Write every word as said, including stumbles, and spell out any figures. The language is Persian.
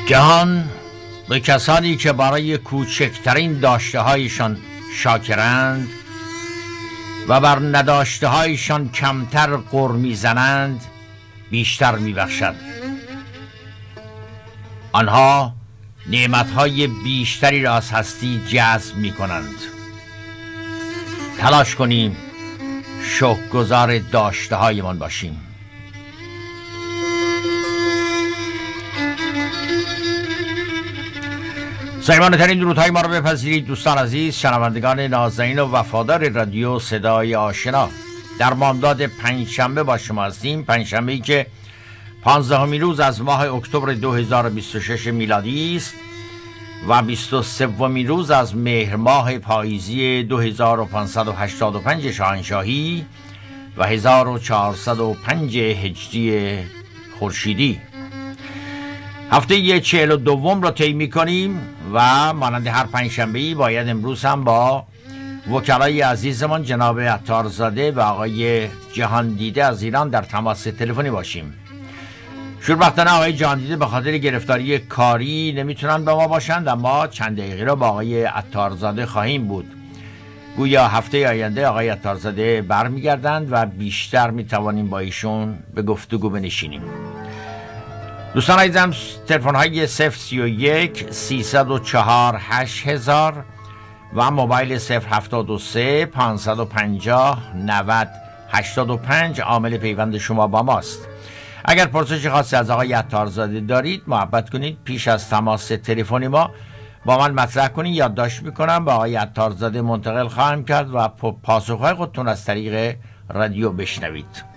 جهان به کسانی که برای کوچکترین داشته هایشان شاکرند و بر نداشته هایشان کمتر غر میزنند بیشتر میبخشد. آنها نعمت های بیشتری را از هستی جذب می کنند. تلاش کنیم شکرگزار داشته هایمان باشیم. صمیمانه ترین درودهای ما را بپذیرید دوستان عزیز، شنوندگان نازنین و وفادار رادیو صدای آشنا. در بامداد پنجشنبه با شما هستیم، پنجشنبه‌ای که پانزدهمین روز از ماه اکتبر دو هزار و بیست و شش میلادی است و بیست و سومین روز از مهر ماه پاییزی دو هزار و پانصد و هشتاد و پنج شاهنشاهی و هزار و چهارصد و پنج هجری خورشیدی. هفته چهل و دوم را طی می‌کنیم و مانند هر پنجشنبه‌ای باید امروز هم با وکلای عزیزمان جناب عطارزاده و آقای جهاندیده از ایران در تماس تلفنی باشیم. شوربختانه آقای جهاندیده به خاطر گرفتاری کاری نمیتونن به ما باشند، اما چند دقیقه را با آقای عطارزاده خواهیم بود. گویا هفته آینده آقای عطارزاده برمیگردند و بیشتر میتوانیم با ایشون به گفتگو بنشینیم. دوستان عزیزم، تلفن های صفر سی و یک سیصد و چهار هشت هزار و موبایل صفر هفتاد و سه پانصد و پنجاه نود هشتاد و پنج عامل پیوند شما با ماست. اگر پرسش خاصی از آقای عطارزاده دارید محبت کنید پیش از تماس تلفنی ما با من مطرح کنید، یادداشت میکنم به آقای عطارزاده منتقل خواهم کرد و پاسخهای خودتون از طریق رادیو بشنوید.